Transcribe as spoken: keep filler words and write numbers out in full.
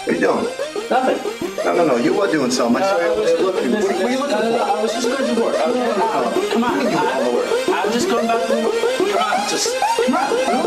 What are you doing? Nothing. No, no, no. You were doing something. I saw Uh, I you was looking. What, what are you looking no, no, no, for? I was just going to work. Okay? Uh, come on. You going to work? I'm just going back to work. Come on, just come on.